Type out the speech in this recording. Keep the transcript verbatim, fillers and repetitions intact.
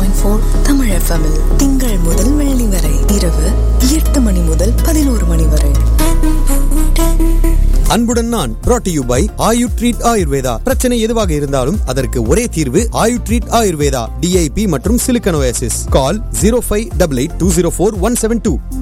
Point four Tamil எஃப்எம்மில் திங்கள் முதல் வெள்ளி வரை இரவு எட்டு மணி முதல் பதினோரு மணி வரை. அன்புடன் நான் brought to you by Ayu treat Ayurveda. பிரச்சனை எதுவாக இருந்தாலும் அதற்கு ஒரே தீர்வு ஆயு ட்ரீட் ஆயுர்வேதா. டிஐபி மற்றும் சிலிக்கன் ஓஎஸ்எஸ். கால் zero five eight eight two zero four one seven two.